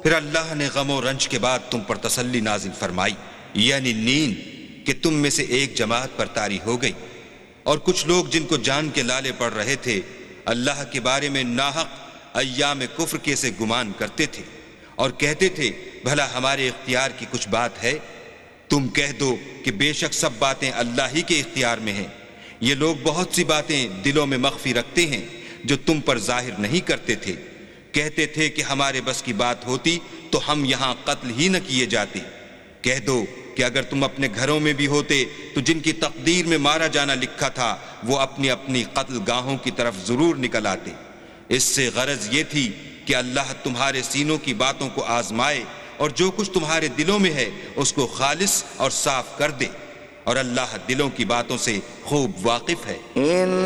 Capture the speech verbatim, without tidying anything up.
फिर अल्लाह ने गम और रंज के बाद तुम पर तसल्ली नाजिल फरमाई, यानी नींद, कि तुम में से एक जमात पर तारी हो गई। और कुछ लोग जिनको जान के लाले पड़ रहे थे, अल्लाह के बारे में नाहक अय्याम कुफ्र के से गुमान करते थे और कहते थे, भला हमारे इख्तियार की कुछ बात है? तुम कह दो कि बेशक सब बातें अल्लाह ही के इख्तियार में हैं। ये लोग बहुत सी बातें दिलों में मख्फी रखते हैं जो तुम पर जाहिर नहीं करते थे। कहते थे कि हमारे बस की बात होती तो हम यहां कत्ल ही न किए जाते। कह दो कि अगर तुम अपने घरों में भी होते तो जिनकी तकदीर में मारा जाना लिखा था वो अपनी अपनी कत्ल गाहों की तरफ जरूर निकल आते। इससे गरज ये थी कि अल्लाह तुम्हारे सीनों की बातों को आजमाए और जो कुछ तुम्हारे दिलों में है उसको खालिस और साफ कर दे, और अल्लाह दिलों की बातों से खूब वाकिफ है।